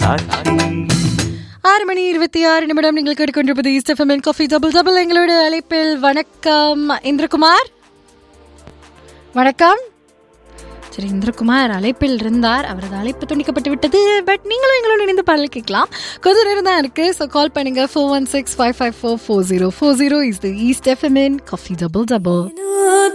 சாட்சி. 6:26 நீங்கள் கேட்டுக்கொண்டிருப்பது east FM coffee double double. எங்களோட அழைப்பில் வணக்கம் இந்திரகுமார். வணக்கம். சரி, இந்திரகுமார் அழைப்பில் இருந்தார். அவரது அழைப்பு துண்டிக்கப்பட்டு விட்டது. பட் நீங்களும் எங்களோட இணைந்து பாடல் கேட்கலாம். கொஞ்சம் நேரம் தான் இருக்கு. ஸோ கால் பண்ணுங்க. 416-554-4040 is the east FM coffee double double.